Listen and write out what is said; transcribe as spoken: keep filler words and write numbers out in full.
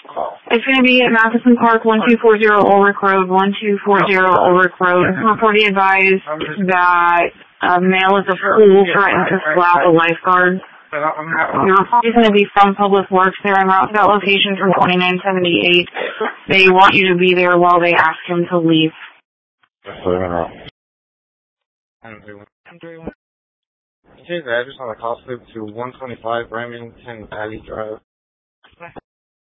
It's going to be at Matheson Park, one two four zero Ulrich Road, one two four zero Ulrich Road. Authority advised that a male at the pool threatened to slap a lifeguard. Your report is going to be from Public Works. They're en route to that location from twenty-nine seventy-eight. They want you to be there while they ask him to leave. Change the address on the call slip to one twenty-five Remington Valley Drive.